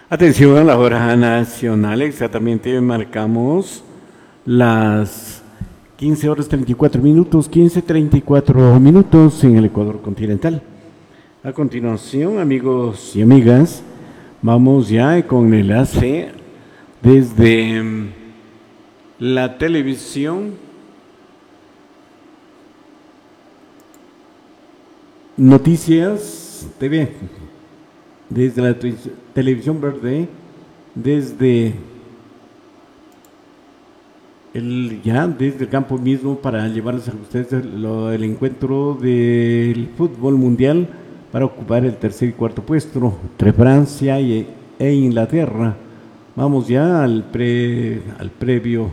Atención a la hora nacional, exactamente marcamos las 15 horas 34 minutos, 15:34 minutos en el Ecuador continental. A continuación, amigos y amigas, vamos ya con el enlace desde la televisión Noticias TV, desde la televisión verde, desde el campo mismo, para llevarles a ustedes el encuentro del fútbol mundial para ocupar el tercer y cuarto puesto entre Francia e Inglaterra. Vamos ya al previo.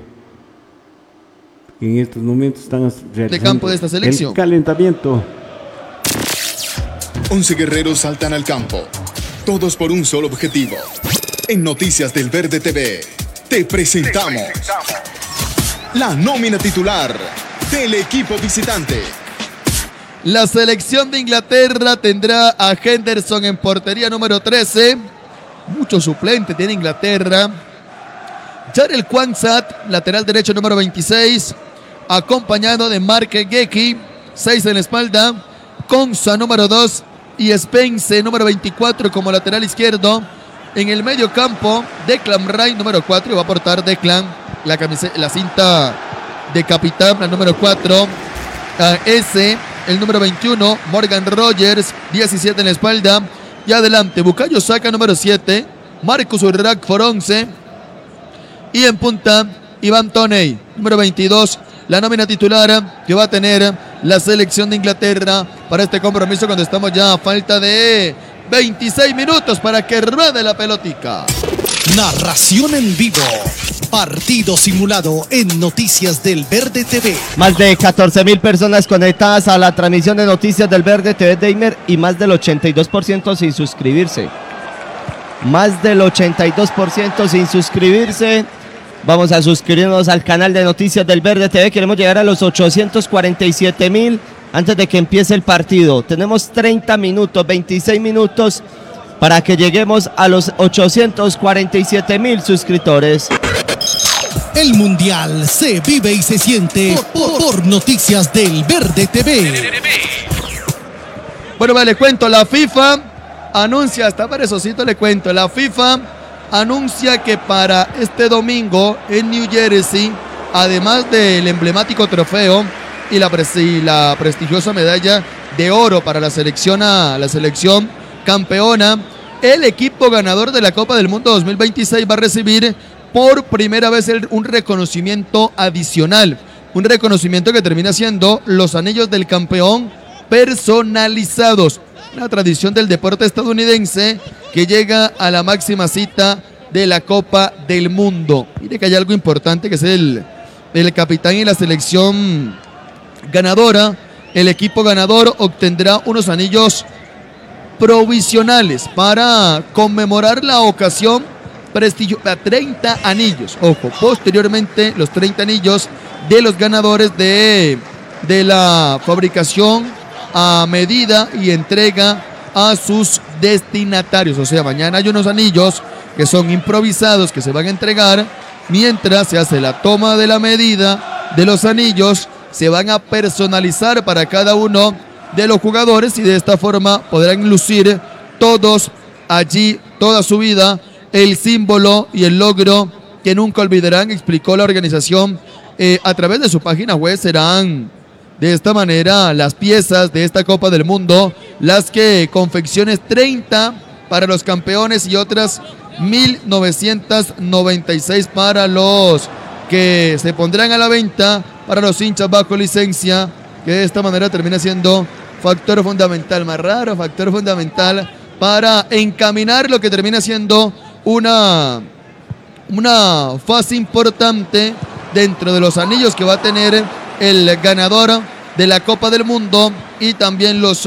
En estos momentos están realizando de campo de esta selección. El calentamiento. 11 guerreros saltan al campo, todos por un solo objetivo. En Noticias del Verde TV te presentamos la nómina titular del equipo visitante. La selección de Inglaterra tendrá a Henderson en portería número 13. Mucho suplente tiene Inglaterra. Jarell Quansah, lateral derecho número 26, acompañado de Mark Gecky, 6 en la espalda, Konsa número 2 y Spence número 24 como lateral izquierdo. En el medio campo, Declan Rice número 4, y va a portar Declan la cinta de capitán, la número 4. El número 21, Morgan Rogers, 17 en la espalda. Y adelante, Bukayo Saka número 7, Marcus Rashford 11. Y en punta, Ivan Toney, número 22. La nómina titular que va a tener la selección de Inglaterra para este compromiso, cuando estamos ya a falta de 26 minutos para que ruede la pelotica. Narración en vivo. Partido simulado en Noticias del Verde TV. Más de 14.000 personas conectadas a la transmisión de Noticias del Verde TV Gamer y más del 82% sin suscribirse. Más del 82% sin suscribirse. Vamos a suscribirnos al canal de Noticias del Verde TV. Queremos llegar a los 847.000 antes de que empiece el partido. Tenemos 30 minutos, 26 minutos para que lleguemos a los 847.000 suscriptores. El Mundial se vive y se siente por Noticias del Verde TV. Bueno, le cuento, la FIFA anuncia, hasta para esosito le cuento, la FIFA anuncia que para este domingo en New Jersey, además del emblemático trofeo y la prestigiosa medalla de oro para la selección campeona, el equipo ganador de la Copa del Mundo 2026 va a recibir por primera vez un reconocimiento adicional, un reconocimiento que termina siendo los anillos del campeón personalizados, una tradición del deporte estadounidense que llega a la máxima cita de la Copa del Mundo. Mire que hay algo importante, que es el capitán y la selección ganadora. El equipo ganador obtendrá unos anillos provisionales para conmemorar la ocasión. 30 anillos, ojo, posteriormente los 30 anillos de los ganadores de la fabricación a medida y entrega a sus destinatarios. O sea, mañana hay unos anillos que son improvisados, que se van a entregar mientras se hace la toma de la medida de los anillos. Se van a personalizar para cada uno de los jugadores y de esta forma podrán lucir todos allí toda su vida el símbolo y el logro que nunca olvidarán, explicó la organización a través de su página web. Serán de esta manera las piezas de esta Copa del Mundo, las que confecciones 30 para los campeones y otras 1.996 para los que se pondrán a la venta para los hinchas bajo licencia, que de esta manera termina siendo factor fundamental, más raro, factor fundamental para encaminar lo que termina siendo una fase importante dentro de los anillos que va a tener el ganador de la Copa del Mundo, y también los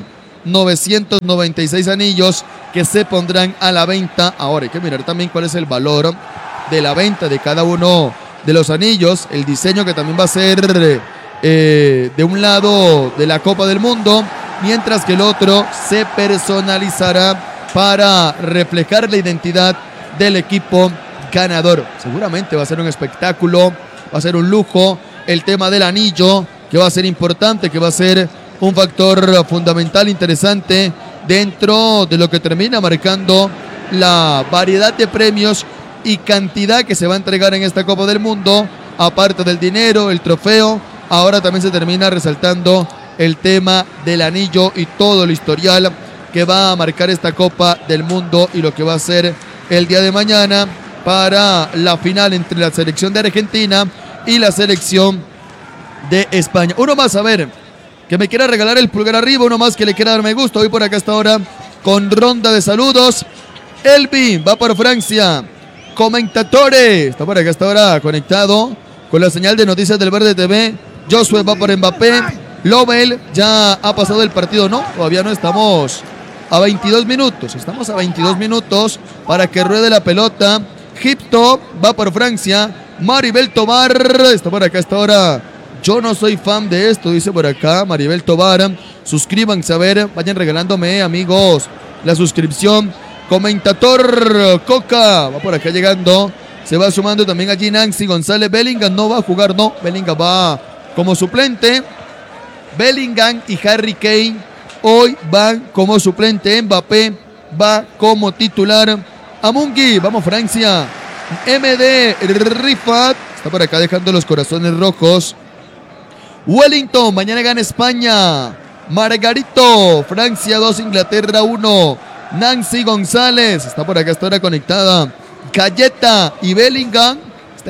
1.996 anillos que se pondrán a la venta. Ahora hay que mirar también cuál es el valor de la venta de cada uno de los anillos, el diseño que también va a ser de un lado de la Copa del Mundo, mientras que el otro se personalizará para reflejar la identidad del equipo ganador. Seguramente va a ser un espectáculo, va a ser un lujo. El tema del anillo, que va a ser importante, que va a ser un factor fundamental, interesante, dentro de lo que termina marcando la variedad de premios y cantidad que se va a entregar en esta Copa del Mundo. Aparte del dinero, el trofeo, ahora también se termina resaltando el tema del anillo y todo el historial que va a marcar esta Copa del Mundo y lo que va a ser el día de mañana para la final entre la selección de Argentina y la selección de España. Uno más, a ver, que me quiera regalar el pulgar arriba, uno más que le quiera dar me gusta. Hoy por acá hasta ahora con ronda de saludos. Elvin va por Francia. Comentatores, está por acá hasta ahora conectado con la señal de Noticias del Verde TV. Josué va por Mbappé. Lovell ya ha pasado el partido. No, todavía no, estamos a 22 minutos. Estamos a 22 minutos para que ruede la pelota. Egipto va por Francia. Maribel Tobar está por acá hasta ahora. Yo no soy fan de esto, dice por acá Maribel Tobar. Suscríbanse, a ver, vayan regalándome, amigos, la suscripción. Comentator Coca va por acá llegando. Se va sumando también allí Nancy González. Bellingham no va a jugar, no. Bellingham va como suplente. Bellingham y Harry Kane hoy van como suplente. Mbappé va como titular. Amungi, vamos Francia. MD Rifat está por acá dejando los corazones rojos. Wellington, mañana gana España. Margarito, Francia 2, Inglaterra 1. Nancy González está por acá, está ahora conectada. Galleta y Bellingham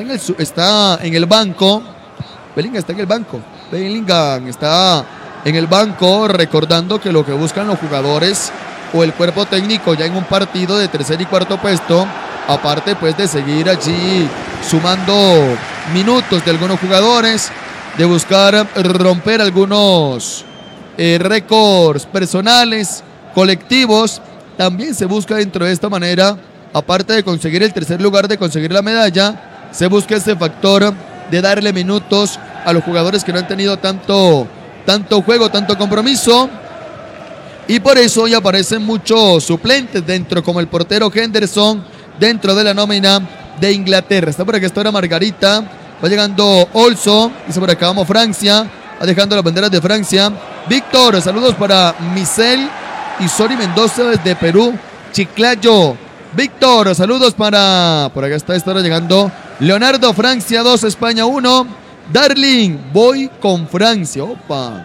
está en el banco. Bellingham está en el banco. Bellingham está en el banco, recordando que lo que buscan los jugadores o el cuerpo técnico ya en un partido de tercer y cuarto puesto, aparte pues de seguir allí sumando minutos de algunos jugadores, de buscar romper algunos récords personales, colectivos, también se busca dentro de esta manera, aparte de conseguir el tercer lugar, de conseguir la medalla, se busca ese factor de darle minutos a los jugadores que no han tenido tanto juego, tanto compromiso. Y por eso hoy aparecen muchos suplentes dentro, como el portero Henderson, dentro de la nómina de Inglaterra. Está por aquí esta hora Margarita, va llegando Olso, dice por acá vamos Francia, va dejando las banderas de Francia. Víctor, saludos para Michel y Sori Mendoza desde Perú. Chiclayo, Víctor, saludos para, por acá está esta hora llegando Leonardo, Francia 2, España 1. Darling, voy con Francia, opa.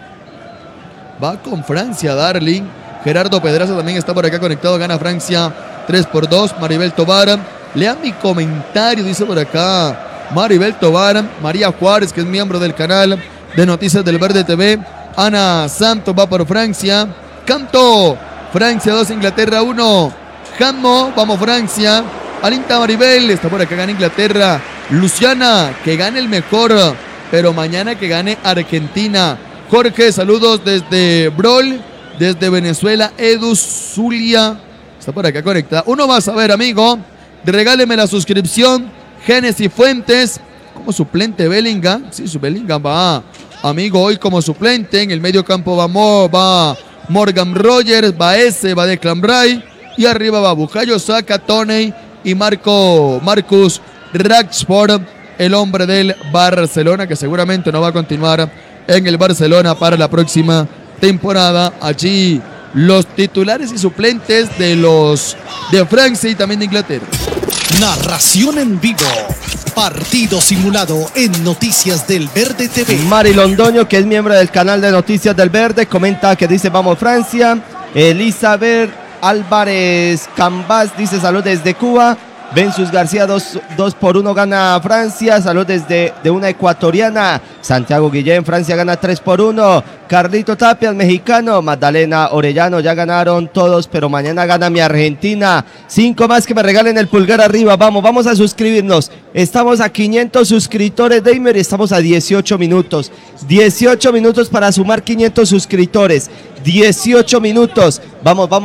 Va con Francia, Darling. Gerardo Pedraza también está por acá conectado. Gana Francia 3-2. Maribel Tobar. Lean mi comentario, dice por acá Maribel Tobar. María Juárez, que es miembro del canal de Noticias del Verde TV. Ana Santos va por Francia. Canto, Francia 2, Inglaterra 1. Jammo, vamos Francia. Alinta Maribel, está por acá, gana Inglaterra. Luciana, que gane el mejor, pero mañana que gane Argentina. Jorge, saludos desde Brol, desde Venezuela. Edu Zulia está por acá conectada. Uno más, a ver, amigo, regáleme la suscripción. Génesis Fuentes, como suplente Bellingham. Sí, su Bellingham va, amigo, hoy como suplente. En el medio campo va Morgan Rogers, va ese, va Declan Rice. Y arriba va Bukayo Saka, Toney y Marcus Rashford, el hombre del Barcelona, que seguramente no va a continuar en el Barcelona para la próxima temporada. Allí los titulares y suplentes de Francia y también de Inglaterra. Narración en vivo. Partido simulado en Noticias del Verde TV. Mari Londoño, que es miembro del canal de Noticias del Verde, comenta que dice vamos Francia. Elizabeth Álvarez Cambás dice salud desde Cuba. Vensus García 2-1 gana Francia. Salud desde una ecuatoriana. Santiago Guillén, Francia gana 3-1. Carlito Tapias, mexicano. Magdalena Orellano, ya ganaron todos, pero mañana gana mi Argentina. 5 más que me regalen el pulgar arriba. Vamos a suscribirnos. Estamos a 500 suscriptores, Deimer, y estamos a 18 minutos. 18 minutos para sumar 500 suscriptores. 18 minutos. Vamos.